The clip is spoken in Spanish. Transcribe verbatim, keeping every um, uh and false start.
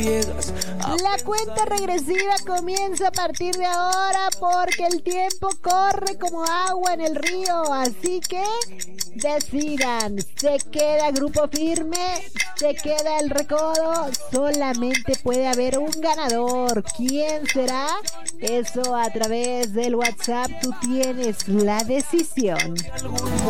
La cuenta regresiva comienza a partir de ahora porque el tiempo corre como agua en el río, así que decidan, se queda Grupo Firme, se queda El Recodo, solamente puede haber un ganador. ¿Quién será? Eso a través del WhatsApp, tú tienes la decisión.